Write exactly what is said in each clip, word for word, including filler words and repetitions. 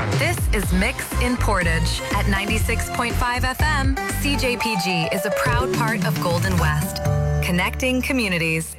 This is Mix in Portage at ninety-six point five F M. C J P G is a proud part of Golden West, connecting communities.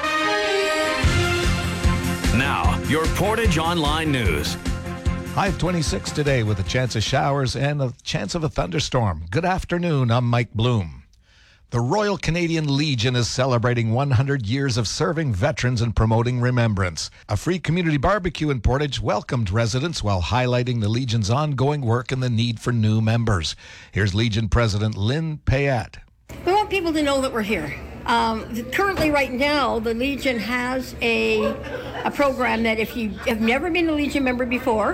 Now, your Portage Online News. High of twenty-six today with a chance of showers and a chance of a thunderstorm. Good afternoon, I'm Mike Bloom. The Royal Canadian Legion is celebrating one hundred years of serving veterans and promoting remembrance. A free community barbecue in Portage welcomed residents while highlighting the Legion's ongoing work and the need for new members. Here's Legion President Lynn Payette. We want people to know that we're here. Um, currently, right now, the Legion has a, a program that if you have never been a Legion member before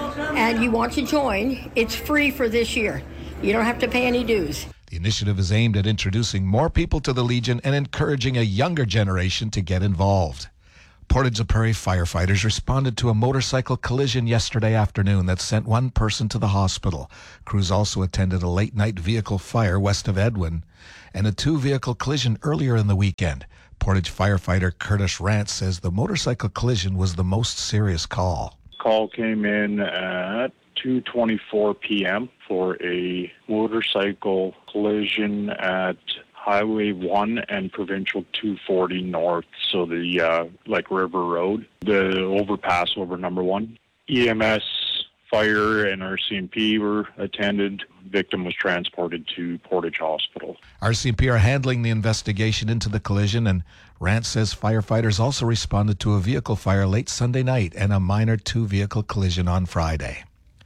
and you want to join, it's free for this year. You don't have to pay any dues. The initiative is aimed at introducing more people to the Legion and encouraging a younger generation to get involved. Portage la Prairie firefighters responded to a motorcycle collision yesterday afternoon that sent one person to the hospital. Crews also attended a late-night vehicle fire west of Edwin and a two-vehicle collision earlier in the weekend. Portage firefighter Curtis Rance says the motorcycle collision was the most serious call. Call came in at two twenty-four p.m. for a motorcycle collision at Highway one and Provincial two forty North, so the uh, like River Road, the overpass over number one. E M S, fire, and R C M P were attended. Victim was transported to Portage Hospital. R C M P are handling the investigation into the collision, and Rance says firefighters also responded to a vehicle fire late Sunday night and a minor two-vehicle collision on Friday.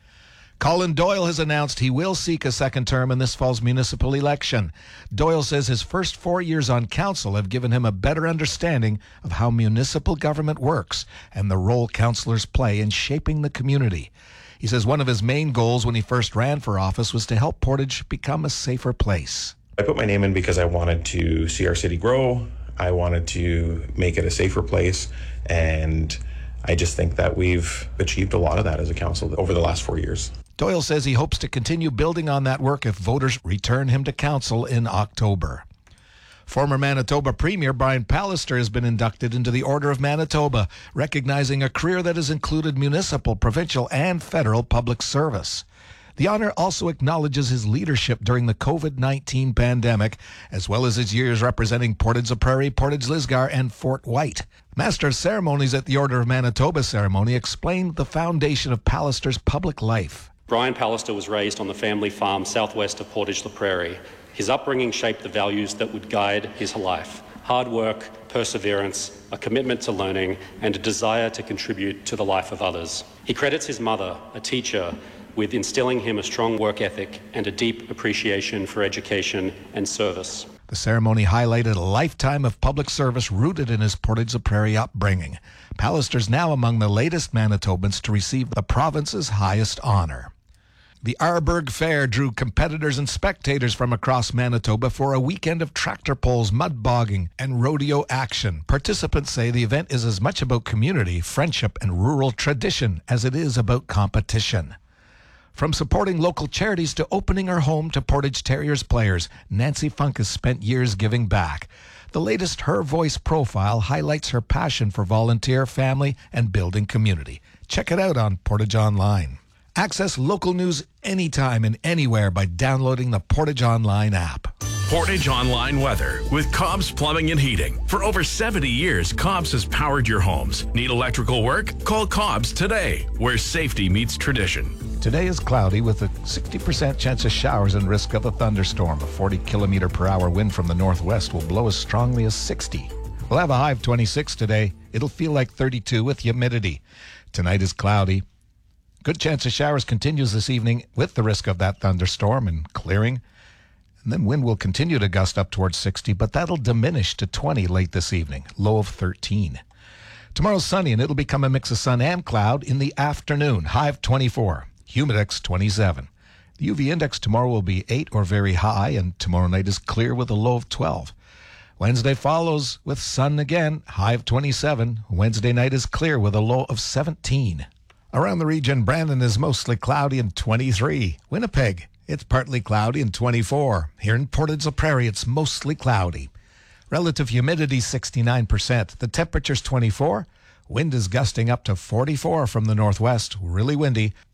Colin Doyle has announced he will seek a second term in this fall's municipal election. Doyle says his first four years on council have given him a better understanding of how municipal government works and the role councillors play in shaping the community. He says one of his main goals when he first ran for office was to help Portage become a safer place. I put my name in because I wanted to see our city grow. I wanted to make it a safer place, and I just think that we've achieved a lot of that as a council over the last four years. Doyle says he hopes to continue building on that work if voters return him to council in October. Former Manitoba Premier Brian Pallister has been inducted into the Order of Manitoba, recognizing a career that has included municipal, provincial, and federal public service. The honor also acknowledges his leadership during the covid nineteen pandemic, as well as his years representing Portage la Prairie, Portage Lisgar, and Fort White. Master of Ceremonies at the Order of Manitoba ceremony explained the foundation of Pallister's public life. Brian Pallister was raised on the family farm southwest of Portage la Prairie. His upbringing shaped the values that would guide his life: hard work, perseverance, a commitment to learning, and a desire to contribute to the life of others. He credits his mother, a teacher, with instilling him a strong work ethic and a deep appreciation for education and service. The ceremony highlighted a lifetime of public service rooted in his Portage la Prairie upbringing. Pallister's now among the latest Manitobans to receive the province's highest honor. The Arborg Fair drew competitors and spectators from across Manitoba for a weekend of tractor pulls, mud bogging, and rodeo action. Participants say the event is as much about community, friendship, and rural tradition as it is about competition. From supporting local charities to opening her home to Portage Terriers players, Nancy Funk has spent years giving back. The latest Her Voice profile highlights her passion for volunteer, family, and building community. Check it out on Portage Online. Access local news anytime and anywhere by downloading the Portage Online app. Portage Online weather with Cobb's Plumbing and Heating. For over seventy years, Cobb's has powered your homes. Need electrical work? Call Cobb's today, where safety meets tradition. Today is cloudy with a sixty percent chance of showers and risk of a thunderstorm. A forty kilometer per hour wind from the northwest will blow as strongly as sixty. We'll have a high of twenty-six today. It'll feel like thirty-two with humidity. Tonight is cloudy. Good chance of showers continues this evening with the risk of that thunderstorm and clearing. And then wind will continue to gust up towards sixty, but that'll diminish to twenty late this evening, low of thirteen. Tomorrow's sunny, and it'll become a mix of sun and cloud in the afternoon, high of twenty-four, humidex twenty-seven. The U V index tomorrow will be eight or very high, and tomorrow night is clear with a low of twelve. Wednesday follows with sun again, high of twenty-seven. Wednesday night is clear with a low of seventeen. Around the region, Brandon is mostly cloudy and twenty-three. Winnipeg, it's partly cloudy and twenty-four. Here in Portage la Prairie, it's mostly cloudy. Relative humidity sixty-nine percent. The temperature's twenty-four. Wind is gusting up to forty-four from the northwest. Really windy.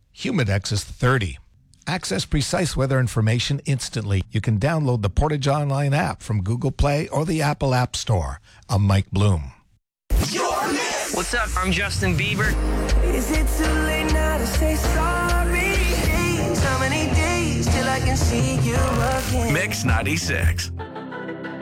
Humidex is thirty. Access precise weather information instantly. You can download the Portage Online app from Google Play or the Apple App Store. I'm Mike Bloom. What's up? I'm Justin Bieber. Is it too late now to say sorry? Days, how many days till I can see you again? Mix ninety-six.